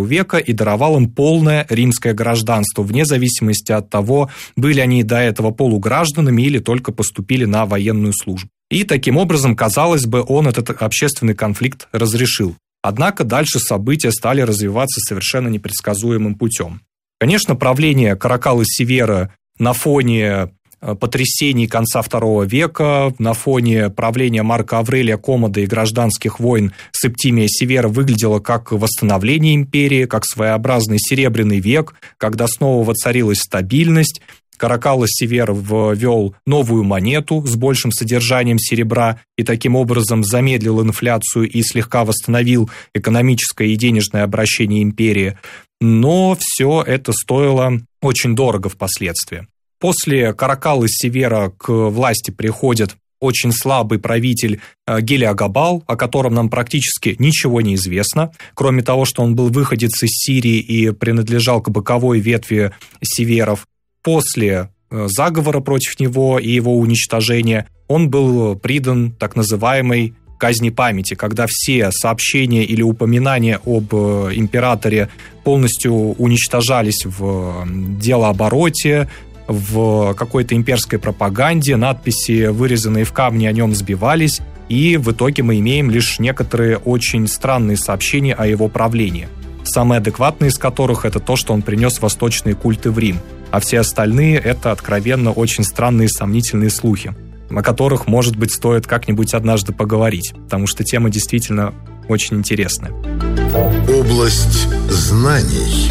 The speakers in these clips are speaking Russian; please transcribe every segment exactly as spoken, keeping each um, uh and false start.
века и даровал им полное римское гражданство, вне зависимости от того, были они до этого полугражданами или только поступили на военную службу. И таким образом, казалось бы, он этот общественный конфликт разрешил. Однако дальше события стали развиваться совершенно непредсказуемым путем. Конечно, правление Каракаллы Севера на фоне потрясений конца второго века, на фоне правления Марка Аврелия Комода и гражданских войн Септимия Севера выглядело как восстановление империи, как своеобразный серебряный век, когда снова воцарилась стабильность. Каракалла Север ввел новую монету с большим содержанием серебра и таким образом замедлил инфляцию и слегка восстановил экономическое и денежное обращение империи. Но все это стоило очень дорого впоследствии. После Каракаллы Севера к власти приходит очень слабый правитель Гелиогабал, о котором нам практически ничего не известно, кроме того, что он был выходец из Сирии и принадлежал к боковой ветви северов. После заговора против него и его уничтожения он был придан так называемой казни памяти, когда все сообщения или упоминания об императоре полностью уничтожались в делообороте, в какой-то имперской пропаганде, надписи, вырезанные в камне, о нем сбивались, и в итоге мы имеем лишь некоторые очень странные сообщения о его правлении. Самые адекватные из которых – это то, что он принес восточные культы в Рим, а все остальные – это откровенно очень странные сомнительные слухи, о которых, может быть, стоит как-нибудь однажды поговорить, потому что тема действительно очень интересная. Область знаний.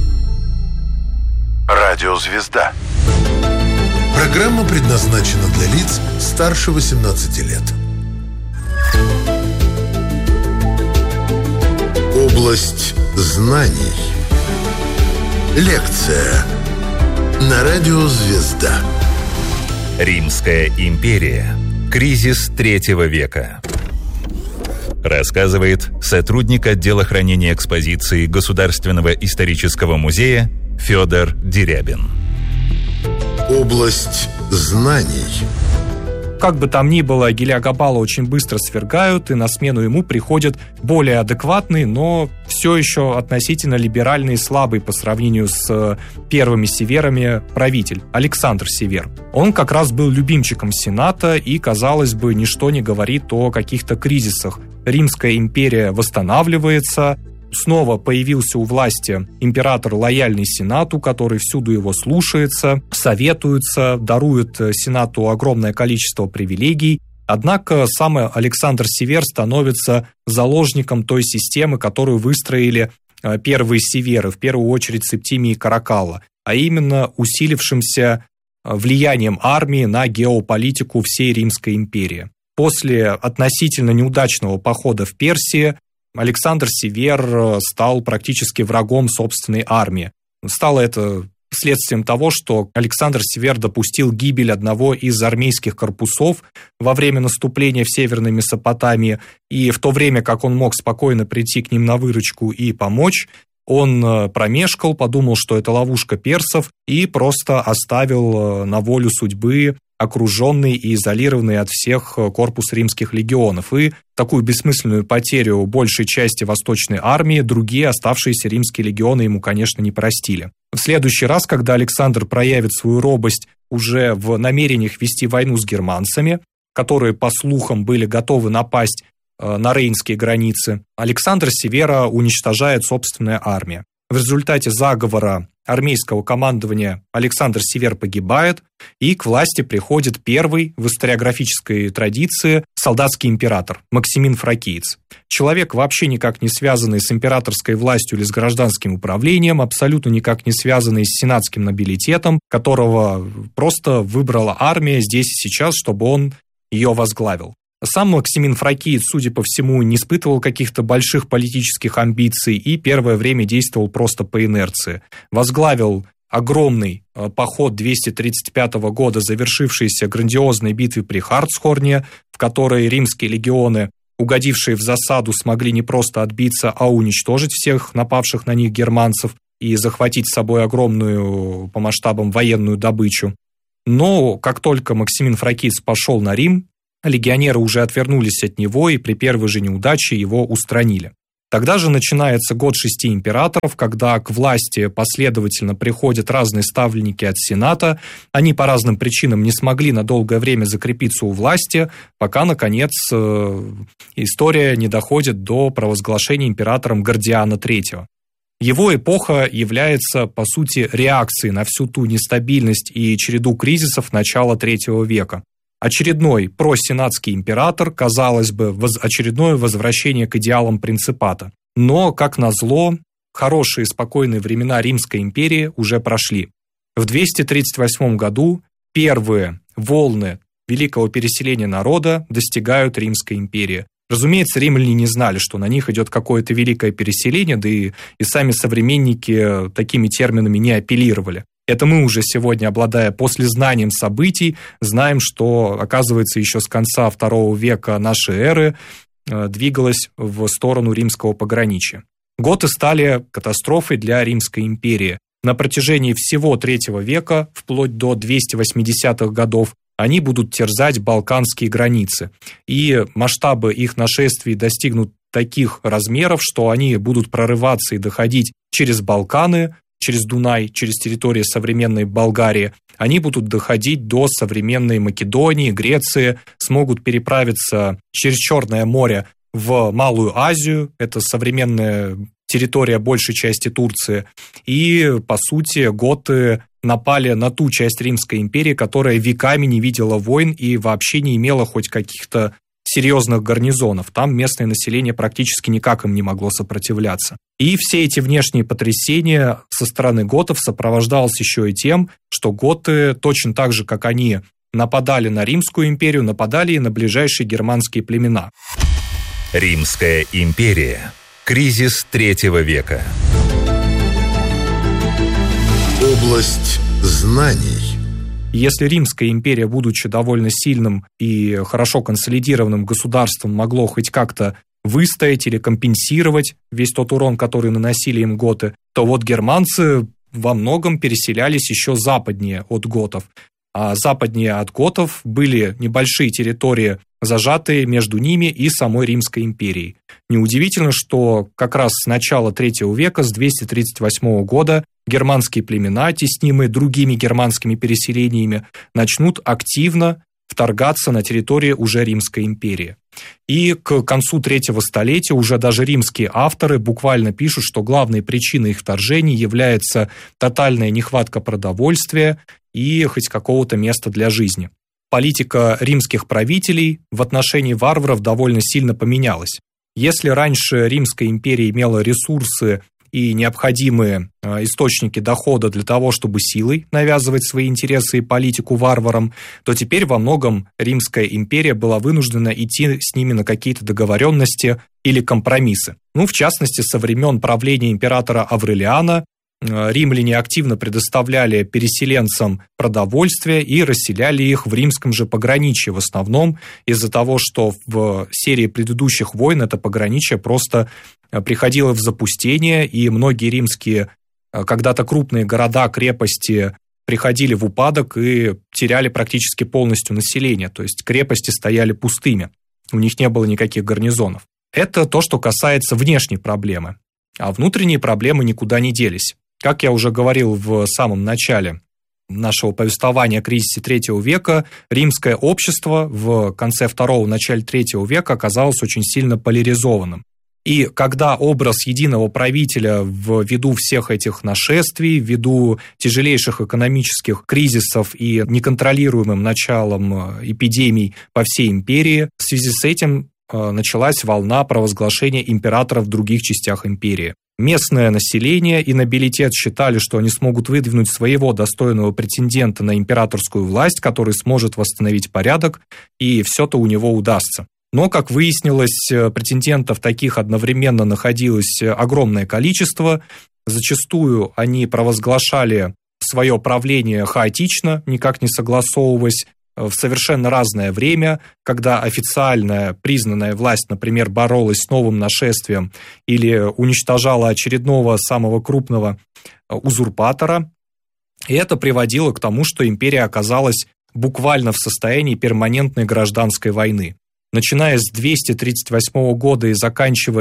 Радиозвезда. Программа предназначена для лиц старше восемнадцати лет. Область знаний. Лекция на радио «Звезда». Римская империя. Кризис третьего века. Рассказывает сотрудник отдела хранения экспозиции Государственного исторического музея Федор Дерябин. Область знаний. Как бы там ни было, Гелиогабала очень быстро свергают, и на смену ему приходит более адекватный, но все еще относительно либеральный и слабый по сравнению с первыми северами правитель Александр Север. Он как раз был любимчиком Сената, и, казалось бы, ничто не говорит о каких-то кризисах. Римская империя восстанавливается, снова появился у власти император, лояльный Сенату, который всюду его слушается, советуется, дарует Сенату огромное количество привилегий. Однако сам Александр Север становится заложником той системы, которую выстроили первые северы, в первую очередь Септимий и Каракалла, а именно усилившимся влиянием армии на геополитику всей Римской империи. После относительно неудачного похода в Персию Александр Север стал практически врагом собственной армии. Стало это следствием того, что Александр Север допустил гибель одного из армейских корпусов во время наступления в Северной Месопотамии, и в то время как он мог спокойно прийти к ним на выручку и помочь, он промешкал, подумал, что это ловушка персов, и просто оставил на волю судьбы окруженный и изолированный от всех корпус римских легионов. И такую бессмысленную потерю большей части восточной армии другие оставшиеся римские легионы ему, конечно, не простили. В следующий раз, когда Александр проявит свою робость уже в намерениях вести войну с германцами, которые, по слухам, были готовы напасть на рейнские границы, Александр Севера уничтожает собственная армия. В результате заговора армейского командования Александр Север погибает, и к власти приходит первый в историографической традиции солдатский император Максимин Фракиец. Человек, вообще никак не связанный с императорской властью или с гражданским управлением, абсолютно никак не связанный с сенатским нобилитетом, которого просто выбрала армия здесь и сейчас, чтобы он ее возглавил. Сам Максимин Фракиец, судя по всему, не испытывал каких-то больших политических амбиций и первое время действовал просто по инерции. Возглавил огромный поход двести тридцать пятого года, завершившийся грандиозной битвой при Хартсхорне, в которой римские легионы, угодившие в засаду, смогли не просто отбиться, а уничтожить всех напавших на них германцев и захватить с собой огромную по масштабам военную добычу. Но как только Максимин Фракиец пошел на Рим, легионеры уже отвернулись от него и при первой же неудаче его устранили. Тогда же начинается год шести императоров, когда к власти последовательно приходят разные ставленники от Сената. Они по разным причинам не смогли на долгое время закрепиться у власти, пока, наконец, история не доходит до провозглашения императором Гордиана третьего. Его эпоха является, по сути, реакцией на всю ту нестабильность и череду кризисов начала третьего века. Очередной просенатский император, казалось бы, воз, очередное возвращение к идеалам принципата. Но, как назло, хорошие спокойные времена Римской империи уже прошли. В двести тридцать восьмом году первые волны великого переселения народа достигают Римской империи. Разумеется, римляне не знали, что на них идет какое-то великое переселение, да и, и сами современники такими терминами не апеллировали. Это мы уже сегодня, обладая послезнанием событий, знаем, что, оказывается, еще с конца второго века нашей эры двигалась в сторону римского пограничья. Готы стали катастрофой для Римской империи. На протяжении всего третьего века, вплоть до двухсот восьмидесятых годов, они будут терзать балканские границы. И масштабы их нашествий достигнут таких размеров, что они будут прорываться и доходить через Балканы, через Дунай, через территорию современной Болгарии, они будут доходить до современной Македонии, Греции, смогут переправиться через Черное море в Малую Азию, это современная территория большей части Турции, и, по сути, готы напали на ту часть Римской империи, которая веками не видела войн и вообще не имела хоть каких-то серьезных гарнизонов. Там местное население практически никак им не могло сопротивляться. И все эти внешние потрясения со стороны готов сопровождалось еще и тем, что готы, точно так же, как они нападали на Римскую империю, нападали и на ближайшие германские племена. Римская империя. Кризис третьего века. Область знаний. Если Римская империя, будучи довольно сильным и хорошо консолидированным государством, могло хоть как-то выстоять или компенсировать весь тот урон, который наносили им готы, то вот германцы во многом переселялись еще западнее от готов. А западнее от готов были небольшие территории, зажатые между ними и самой Римской империей. Неудивительно, что как раз с начала третьего века, с двести тридцать восьмого года, германские племена, теснимые другими германскими переселениями, начнут активно вторгаться на территории уже Римской империи. И к концу третьего столетия уже даже римские авторы буквально пишут, что главной причиной их вторжений является тотальная нехватка продовольствия и хоть какого-то места для жизни. Политика римских правителей в отношении варваров довольно сильно поменялась. Если раньше Римская империя имела ресурсы и необходимые источники дохода для того, чтобы силой навязывать свои интересы и политику варварам, то теперь во многом Римская империя была вынуждена идти с ними на какие-то договоренности или компромиссы. Ну, в частности, со времен правления императора Аврелиана римляне активно предоставляли переселенцам продовольствие и расселяли их в римском же пограничье, в основном из-за того, что в серии предыдущих войн это пограничье просто приходило в запустение, и многие римские когда-то крупные города, крепости приходили в упадок и теряли практически полностью население, то есть крепости стояли пустыми, у них не было никаких гарнизонов. Это то, что касается внешней проблемы, а внутренние проблемы никуда не делись. Как я уже говорил в самом начале нашего повествования о кризисе третьего века, римское общество в конце второго, начале третьего века оказалось очень сильно поляризованным. И когда образ единого правителя ввиду всех этих нашествий, ввиду тяжелейших экономических кризисов и неконтролируемым началом эпидемий по всей империи, в связи с этим началась волна провозглашения императора в других частях империи. Местное население и нобилитет считали, что они смогут выдвинуть своего достойного претендента на императорскую власть, который сможет восстановить порядок, и все-то у него удастся. Но, как выяснилось, претендентов таких одновременно находилось огромное количество. Зачастую они провозглашали свое правление хаотично, никак не согласовываясь, в совершенно разное время, когда официальная признанная власть, например, боролась с новым нашествием или уничтожала очередного самого крупного узурпатора. И это приводило к тому, что империя оказалась буквально в состоянии перманентной гражданской войны. Начиная с двести тридцать восьмого года и заканчивая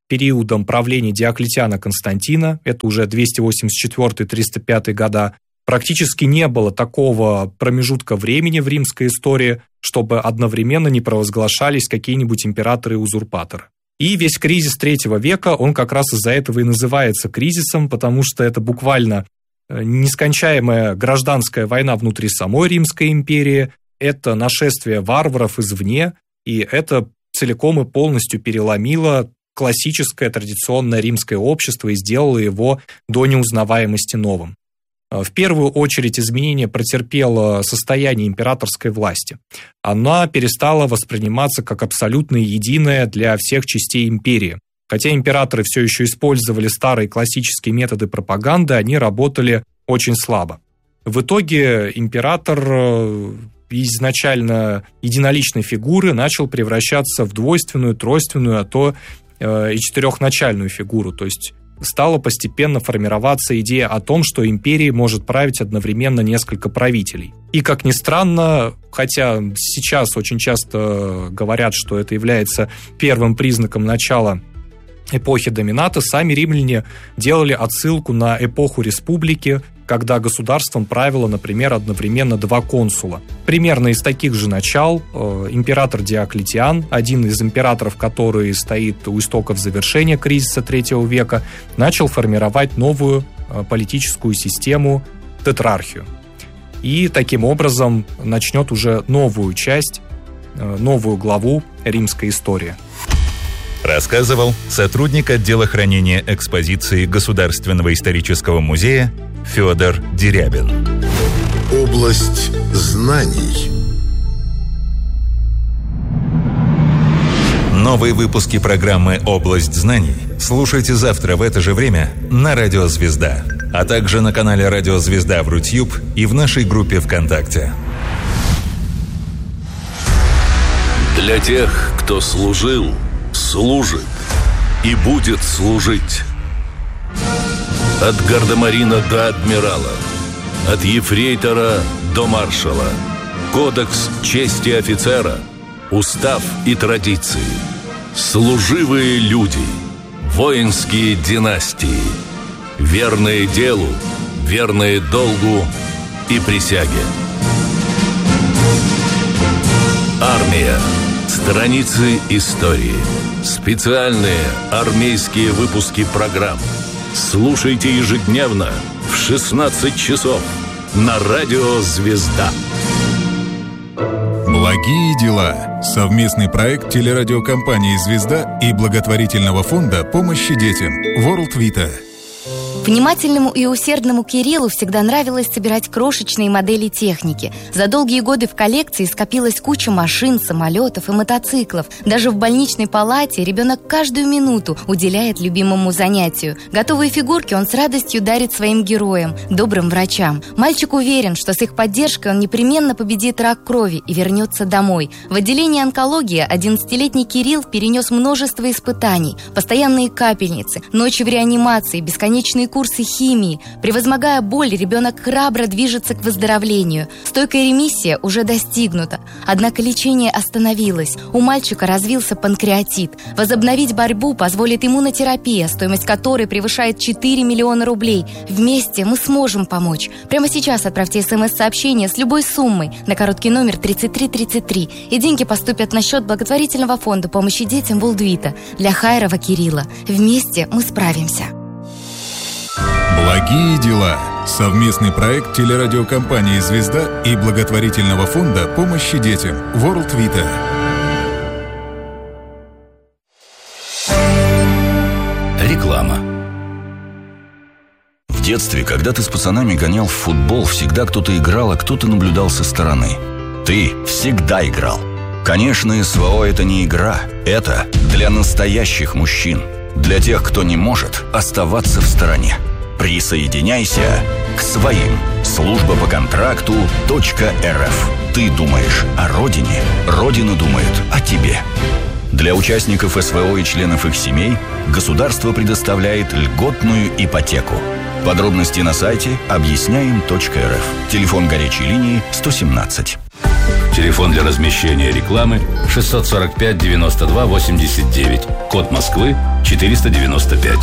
периодом правления Диоклетиана Константина, это уже двести восемьдесят четвёртый — триста пятый года, практически не было такого промежутка времени в римской истории, чтобы одновременно не провозглашались какие-нибудь императоры-узурпаторы. И весь кризис третьего века, он как раз из-за этого и называется кризисом, потому что это буквально нескончаемая гражданская война внутри самой Римской империи, это нашествие варваров извне, и это целиком и полностью переломило классическое традиционное римское общество и сделало его до неузнаваемости новым. В первую очередь изменение претерпело состояние императорской власти. Она перестала восприниматься как абсолютно единая для всех частей империи. Хотя императоры все еще использовали старые классические методы пропаганды, они работали очень слабо. В итоге император из изначально единоличной фигуры начал превращаться в двойственную, тройственную, а то и четырехначальную фигуру, то есть стала постепенно формироваться идея о том, что империей может править одновременно несколько правителей. И, как ни странно, хотя сейчас очень часто говорят, что это является первым признаком начала эпохи домината, сами римляне делали отсылку на эпоху республики, когда государством правило, например, одновременно два консула. Примерно из таких же начал э, император Диоклетиан, один из императоров, который стоит у истоков завершения кризиса третьего века, начал формировать новую э, политическую систему – тетрархию. И таким образом начнет уже новую часть, э, новую главу римской истории. Рассказывал сотрудник отдела хранения экспозиции Государственного исторического музея Федор Дерябин. Область знаний. Новые выпуски программы «Область знаний» слушайте завтра в это же время на Радио Звезда, а также на канале Радио Звезда в Рутьюб и в нашей группе ВКонтакте. Для тех, кто служил, служит и будет служить. От гардемарина до адмирала, от ефрейтора до маршала. Кодекс чести офицера, устав и традиции. Служивые люди, воинские династии. Верные делу, верные долгу и присяге. Армия. Страницы истории. Специальные армейские выпуски программ. Слушайте ежедневно в шестнадцать часов на Радио Звезда. Благие дела. Совместный проект телерадиокомпании «Звезда» и благотворительного фонда помощи детям World Vita. Внимательному и усердному Кириллу всегда нравилось собирать крошечные модели техники. За долгие годы в коллекции скопилась куча машин, самолетов и мотоциклов. Даже в больничной палате ребенок каждую минуту уделяет любимому занятию. Готовые фигурки он с радостью дарит своим героям, добрым врачам. Мальчик уверен, что с их поддержкой он непременно победит рак крови и вернется домой. В отделении онкологии одиннадцатилетний Кирилл перенес множество испытаний. Постоянные капельницы, ночи в реанимации, бесконечные курсы химии. Превозмогая боль, ребенок храбро движется к выздоровлению. Стойкая ремиссия уже достигнута. Однако лечение остановилось. У мальчика развился панкреатит. Возобновить борьбу позволит иммунотерапия, стоимость которой превышает четыре миллиона рублей. Вместе мы сможем помочь. Прямо сейчас отправьте смс-сообщение с любой суммой на короткий номер тридцать три тридцать три, и деньги поступят на счет благотворительного фонда помощи детям World Vita для Хайрова Кирилла. Вместе мы справимся. Благие дела. Совместный проект телерадиокомпании «Звезда» и благотворительного фонда помощи детям World Vita. Реклама. В детстве, когда ты с пацанами гонял в футбол, всегда кто-то играл, а кто-то наблюдал со стороны. Ты всегда играл. Конечно, СВО – это не игра. Это для настоящих мужчин. Для тех, кто не может оставаться в стороне. Присоединяйся к своим. Служба по контракту .рф. Ты думаешь о родине, Родина думает о тебе. Для участников СВО и членов их семей государство предоставляет льготную ипотеку. Подробности на сайте объясняем точка эр эф. Телефон горячей линии сто семнадцать. Телефон для размещения рекламы шестьсот сорок пять девяносто два восемьдесят девять. Код Москвы четыреста девяносто пять.